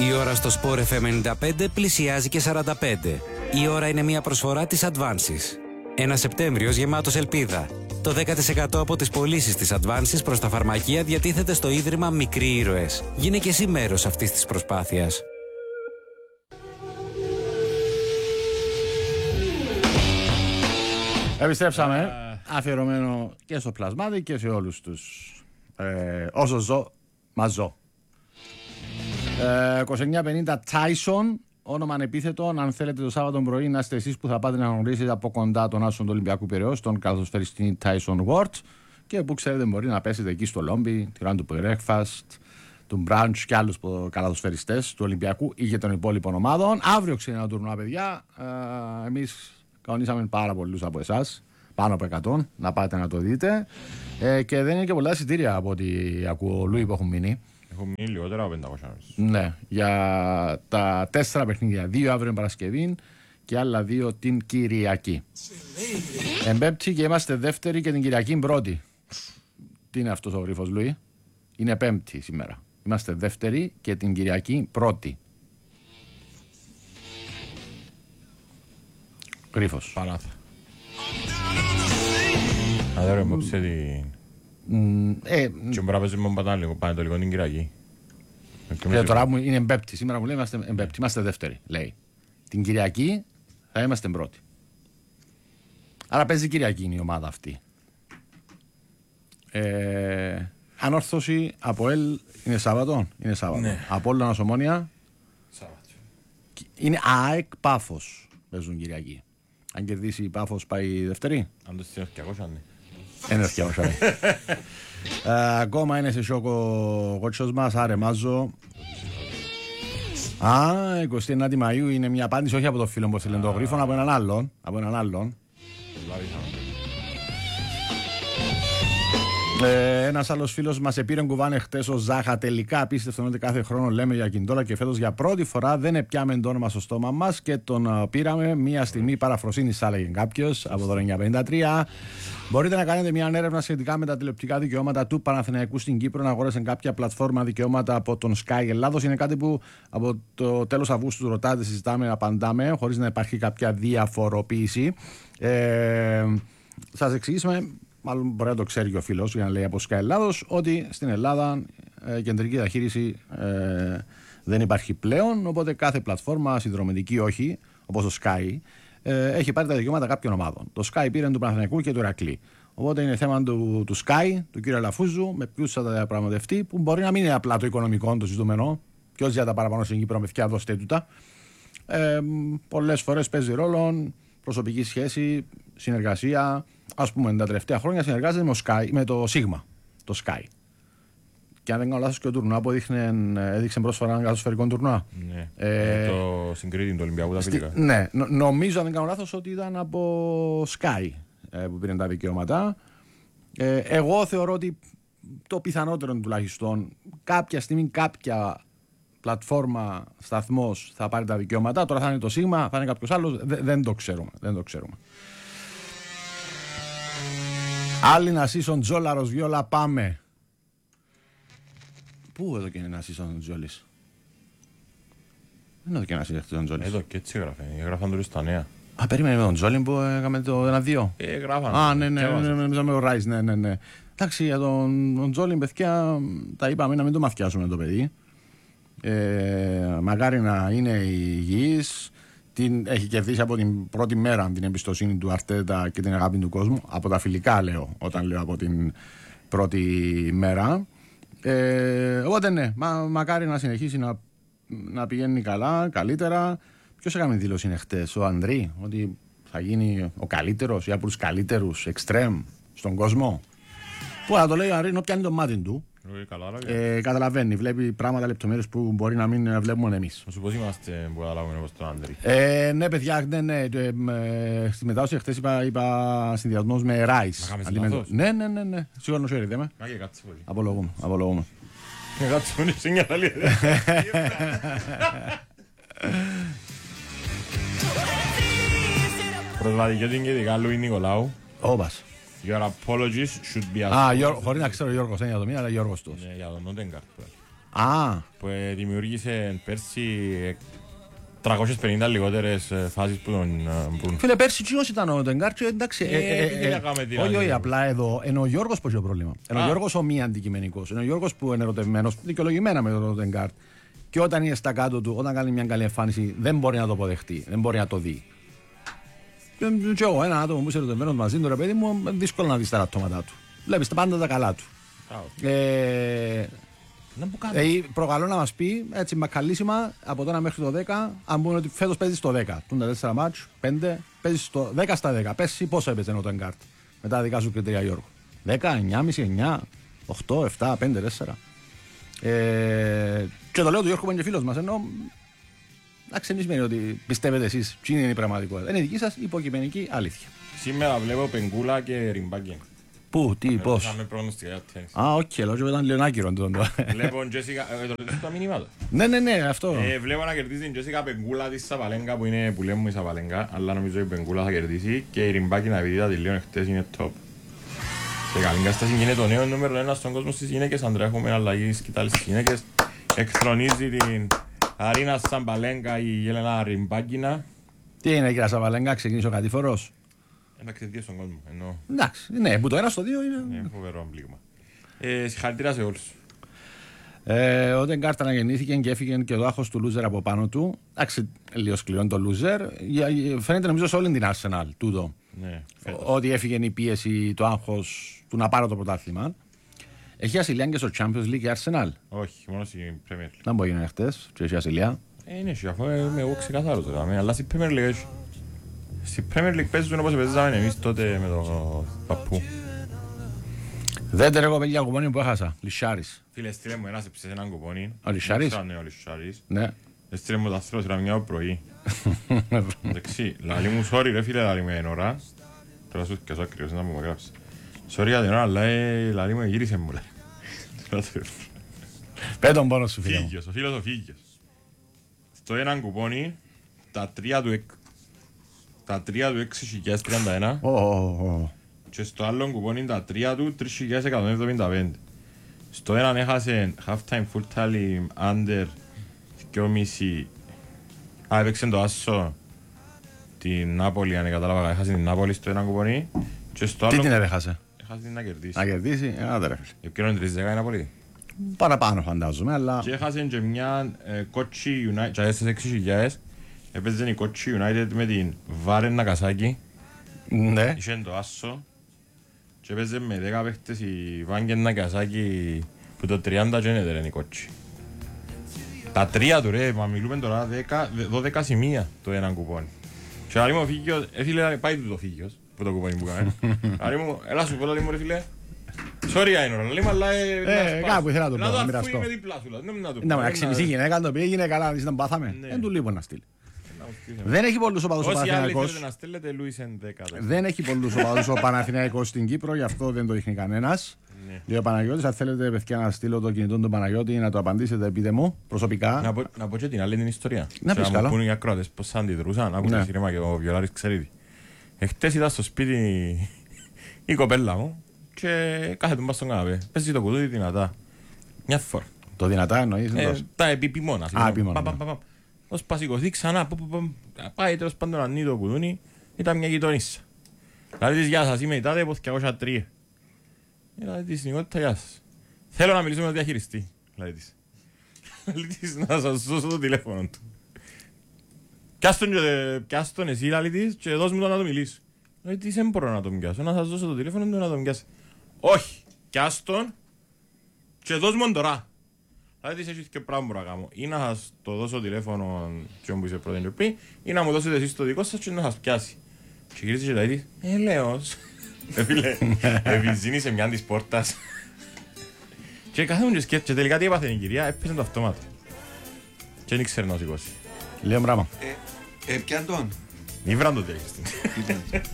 Η ώρα στο Sport FM 95 πλησιάζει και 45. Η ώρα είναι μια προσφορά της Advances. Ένα Σεπτέμβριος γεμάτος ελπίδα. Το 10% από τις πωλήσεις της Advances προς τα φαρμακεία διατίθεται στο Ίδρυμα Μικροί Ήρωες. Γίνε και εσύ μέρος αυτής της προσπάθειας. Επιστρέψαμε, αφιερωμένο και στο πλασμάδι και σε όλους τους όσο ζω, μας ζω. 2950 Tyson, όνομα ανεπίθετο. Αν θέλετε το Σάββατο πρωί να είστε εσείς που θα πάτε να γνωρίσετε από κοντά τον άσο του Ολυμπιακού Πειραιώς, τον καλαθοσφαιριστή Tyson Ward, και που ξέρετε μπορεί να πέσετε εκεί στο Λόμπι, τη ώρα του breakfast, του brunch και άλλους καλαθοσφαιριστές του Ολυμπιακού ή και των υπόλοιπων ομάδων. Αύριο ξεκινά το τουρνουά, παιδιά. Εμείς κανονίσαμε πάρα πολλούς από εσάς, πάνω από 100, να πάτε να το δείτε. Και δεν είναι και πολλά εισιτήρια από ό,τι ακούω, Λούι, που έχουν μείνει. Έχουν μείνει λιγότερα από 500. Ναι, για τα 4 παιχνίδια. 2 αύριο Παρασκευή και άλλα 2 την Κυριακή. Εμπέπτη και είμαστε δεύτεροι και την Κυριακή πρώτη. Τι είναι αυτός ο γρίφος, Λούι? Είναι Πέμπτη σήμερα. Είμαστε δεύτεροι και την Κυριακή πρώτη. Γρίφος. Πανάθα. Αδέρω, μου ψε την... Και μπορεί να παίζει με Πανετολικό την Κυριακή. Τώρα είναι Εμπέπτη. Σήμερα μου λέει είμαστε Εμπέπτη. Είμαστε δεύτεροι, λέει. Την Κυριακή θα είμαστε πρώτοι. Άρα παίζει Κυριακή είναι η ομάδα αυτή. Ανόρθωση από ΕΛ είναι Σάββατο. Είναι Σάββατο. Ναι. Απόλλωνας Ομόνια. Σάββατο. Είναι ΑΕΚ Πάφος. Παίζουν Κυριακή. Αν κερδίσει η Πάφος πάει δεύτερη. Αν το στείλω 200, ναι. Είναι 200. Ακόμα είναι σε σοκ ο κότσος μας, άρε Μάζο. 29 Μαΐου είναι μια απάντηση όχι από το φίλο που θέλει το γρίφο, από έναν άλλον. Ένας άλλος φίλος μας επήρε κουβάνε χτες ο Ζάχα. Τελικά απίστευτο ότι κάθε χρόνο λέμε για Κιντόλα και φέτος για πρώτη φορά δεν επιάμε το όνομα στο στόμα μας και τον πήραμε μια στιγμή παραφροσύνης, έλεγε κάποιος από το 1953. Μπορείτε να κάνετε μια έρευνα σχετικά με τα τηλεοπτικά δικαιώματα του Παναθηναϊκού στην Κύπρο, να αγόρασε κάποια πλατφόρμα δικαιώματα από τον Sky Ελλάδος. Είναι κάτι που από το τέλος Αυγούστου ρωτάτε, συζητάμε, απαντάμε, χωρίς να υπάρχει κάποια διαφοροποίηση. Σας εξηγήσουμε. Μάλλον μπορεί να το ξέρει και ο φίλος για να λέει από Sky Ελλάδος ότι στην Ελλάδα κεντρική διαχείριση δεν υπάρχει πλέον, οπότε κάθε πλατφόρμα, συνδρομητική όχι, όπως το Sky, έχει πάρει τα δικαιώματα κάποιων ομάδων. Το Sky πήρε του Παναθηναϊκού και του Ηρακλή. Οπότε είναι θέμα του Sky, του κ. Λαφούζου, με ποιους θα τα διαπραγματευτεί, που μπορεί να μην είναι απλά το οικονομικό, το συζητούμενο, ποιος για τα παραπάνω στην Κύπρο με φτιά δώστε τούτα. Πολλές φορές παίζει ρόλο προσωπική σχέση, συνεργασία. Ας πούμε, τα τελευταία χρόνια συνεργάζεται με το Σίγμα, το Sky. Και αν δεν κάνω λάθος και ο τουρνουά που έδειξε πρόσφατα έναν καλοσφαιρικό τουρνουά. Ναι, το συγκρίτη του Ολυμπιακού τα φιλικά. Ναι, νομίζω αν δεν κάνω λάθος ότι ήταν από Sky που πήραν τα δικαιώματα. Εγώ θεωρώ ότι το πιθανότερο τουλάχιστον κάποια στιγμή κάποια πλατφόρμα, σταθμός θα πάρει τα δικαιώματα. Τώρα θα είναι το Σίγμα, θα είναι κάποιος άλλος, δεν το ξέρουμε. Άλλη να σύσον Τζόλαρος Βιόλα, πάμε. Πού εδώ και είναι ένα σύσον Τζόλης? Δεν εδώ και ένα σύσον Τζόλης. Εδώ και έτσι έγραφαν τώρα στα νέα. Περίμενε με τον Τζόλη που έκαμε το 1-2. Έγραφαν. Ναι, με ο Ράις, ναι. Εντάξει, για τον Τζόλη, παιδιά, τα είπαμε να μην το μαθιάσουμε το παιδί. Μακάρι να είναι υγιής. Έχει κερδίσει από την πρώτη μέρα την εμπιστοσύνη του Αρτέτα και την αγάπη του κόσμου. Από τα φιλικά λέω, όταν λέω από την πρώτη μέρα. Οπότε ναι, μακάρι να συνεχίσει να πηγαίνει καλά, καλύτερα. Ποιος έκανε δήλωση χτες? Ο Ανδρή, ότι θα γίνει ο καλύτερος ή από τους καλύτερους εξτρέμ στον κόσμο. Πού να το λέει ο Ανδρή, να πιάνει το μάτι του. Καταλαβαίνει, βλέπει πράγματα, λεπτομέρειες που μπορεί να μην βλέπουμε εμείς. Όσο πώς είμαστε που καταλάβουμε όπως τον Άντρη. Ναι, παιδιά, ναι. Στη μετάδοση χθες είπα συνδυασμός με Ράις. Να κάνεις λάθος. Ναι. Σίγουρα νοσιό είδε με. Μάγε κάτσε πολύ. Απολογούμε. Κάτσε πολύ συγγεναλή. Προσβατικιότητα και ειδικά Λουί Νικολάου. Όπας. Your apologies should be asked. Χωρίς να ξέρω Γιώργος, για το μήνα, αλλά Γιώργος τους. Ναι, για τον Νότεγκαρτ. Που δημιούργησε πέρσι 350 λιγότερες φάσεις που τον μπουν. Φίλε, πέρσι κοινός ήταν ο Οντεγκάρ και εντάξει. Όχι, απλά εδώ είναι ο Γιώργος που έχει το πρόβλημα. Είναι ο Γιώργος ο μη αντικειμενικός. Είναι ο Γιώργος που είναι ερωτευμένος δικαιολογημένα με τον Οντεγκάρ. Και όταν είναι στα κάτω του, όταν κάνει μια καλή εμφάνιση, δεν μπορεί να το αποδεχτεί, δεν μπορεί να το δει. Και εγώ, ένα άτομο που είσαι ερωτευμένος μαζί του, ρε παιδί μου, δύσκολο να δει τα ρατώματά του. Βλέπεις τα πάντα τα καλά του. Προκαλώ να μας πει έτσι μακαλίσιμα από τώρα μέχρι το 10, αν πούμε ότι φέτος παίζει στο 10. Τούν τα 4 μάτς, 5, παίζει στο 10 στα 10. Πες πόσο έπαιζε ο Οντεγκάρ με τα δικά σου κριτήρια, Γιώργο. 10, 9,5, 9, 8, 7, 5, 4. Και το λέω του Γιώργου που είναι και φίλος μας, ενώ εντάξει, δεν σημαίνει ότι πιστεύετε εσείς τι είναι η πραγματικότητα. Είναι η δική σας υποκειμενική αλήθεια. Σήμερα βλέπω Πενγκούλα και Ριμπάκη. Πού, τι, πώς? Είχαμε πρόγνωστη για τέννις. Οκ, λέω ότι ήταν λίγο άκυρο. Βλέπω Τζέσικα, το μήνυμα. Ναι, αυτό. Βλέπω να κερδίσει την Τζέσικα Πενγκούλα της Σαπαλέγκα που λέμε η Σαπαλέγκα, αλλά νομίζω η Πενγκούλα θα κερδίσει και η Ριμπάκη να επειδή τα τελείωνε χτες είναι top. Σε καλή κατάσταση είναι το νέο νούμερο 1 στον κόσμο στις γυναίκες, αν τρέχουμε αλλαγή σκητάλης στις γυναίκες. Εκθρονίζει την Αρίνα Σαπαλέγκα η Γέλενα Ριμπάκινα. Τι είναι κύριε Σαπαλέγκα, ξεκίνησε ο κατηφορός? Εντάξει, δύο στον κόσμο. Εντάξει, ναι, που το 1 στο 2 είναι. Φοβερό πλήγμα. Συγχαρητήρια σε όλους. Ο Οντεγκάρ αναγεννήθηκε και έφυγε και το άγχος του λούζερ από πάνω του. Εντάξει, λίγο σκληρό το λούζερ. Φαίνεται νομίζω σε όλη την Arsenal τούτο. Ναι, ότι έφυγε η πίεση, το άγχος του να πάρω το πρωτάθλημα. Έχει ασυλία και στο Champions League η Arsenal? Όχι, μόνο στην Premier League. Να μπορεί να είναι χτες και έχει ασυλία. Είναι αφού είμαι εγώ ξεκαθάρος τώρα, αλλά στην Premier League έχει. Στην Premier League παίζουν όπως παίζαμε εμείς τότε με τον παππού. Δεν τρέχω παιδιά κουπόνι που έχασα, Λισάρης. Φίλε, στείλε μου ένας έψες έναν κουπόνι. Ο Λισάρης? Ναι, ο Λισάρης. Ναι. Στείλε μου τα θέλω σειρά μια πρωί. Εντάξει, λαλί μου, sorry ρε φίλε, λαλί με ώρα. Τώρα σου και σου ακριβώς να μου γράψει. Sorry για την ώρα, αλλά λαλί μου γύρισε μου. Πέ τον πόνο σου φίλε μου. Φύγιος, ο φίλος ο Φύγιος. Στο έναν κουπόνι, τα τρία του 6.031 και στο άλλο κουπόνι τα τρία του 3.175. Στο έναν έχασε half-time full-time under 2,5. Έπαιξε το άσο την Νάπολη, αν κατάλαβα, έχασε την Νάπολη στο έναν κουπόνι. Τι την έχασε? Έχασε την να κερδίσει. Να κερδίσει, άντε ρε φίλε. Επικαιρώνει 3-10 η Νάπολη. Παραπάνω φαντάζομαι, αλλά... Και έχασε και μια Κότσι United, και στις 6.000. Έπαιζε η Κότσι United με την Βάρεν Νακασάκη. Ναι. Είχε το άσο. Και έπαιζε με 10 παίχτες η Βάγκεν Νακασάκη που το 30 γίνεται είναι η Κότσι. Τα τρία του ρε, μα μιλούμε τώρα 12 σημεία το έναν κουπόνι. Και άλλη μου ο Φύγιος, φίλε πάει του το Φύγιος που το κουπόνι που κάμε. Άλλη μου, έλα σου πω λέει μου ρε φίλε. Sorry είναι ώρα, λέει μου αλλά... Κάπου ήθελα να το πω, να μοιραστώ. αφού είμαι δίπλα σου, να αξιμισή γυναίκα, το οποίο έγινε καλά, να πάθαμε. Δεν του λείπω να στείλει. Δεν έχει πολλούς οπαδούς ο Παναθηναϊκός. Δεν έχει πολλούς οπαδούς ο Παναθηναϊκός στην Κύπρο, γι' αυτό δεν το δείχνει κανένας. Λέει ο Παναγιώτης, αν θέλετε παιδιά να στείλω το κινητό του Παναγιώτη να το απαντήσετε, πείτε μου προσωπικά. Να πω και την άλλη την ιστορία. Να πεις καλά. Να μου πούνε οι ακροατές πώς αντιδρούσαν. Άκουσε το σειρήμα και ο Βιολάρης ξέρει. Εχτες ήταν στο σπίτι η κοπέλα μου και κάθεται μπας στον καναπέ. Παίζει το κουδούδι δυνατά. Μια φορά. Το δυνατά εννοείς? Τα επιμόνα. Ως πασικωθεί ξανά, πάει τέλος πάντων να ανοίγει το κουδούνι, ήταν μια γειτονίσσα. Δηλαδή της γεια σας, είμαι η τάδε από 203. Δηλαδή της συνηγότητα γεια σας. Θέλω να μιλήσω με τον διαχειριστή. Δηλαδή της να σας δώσω το τηλέφωνο του. Πιάσ' τον εσύ δηλαδή της και δώσ' μου το να το μιλήσω. Δηλαδή της δεν μπορώ να το πιάσω, να σας δώσω το τηλέφωνο του να το πιάσω. Όχι, πιάσ' τον και δώσ' μου τώρα. Δηλαδή έχεις και πράγμα που να κάνω. Ή να σας το δώσω τηλέφωνο και όπου είσαι πρώτη πριν, ή να μου δώσετε εσείς το δικό σας και να σας πιάσει. Και γυρίζει και λέει, Λέος. Φίλε, βυζίνει σε μια της πόρτας. Και κάθομαι και σκέφτεται, τελικά τι έπαθε η κυρία, έπαιζε το αυτόματο. Και δεν ήξερε να σηκώσει. Λέω μπράβο. Πιάν τον. Μη βραν το διαχειριστή.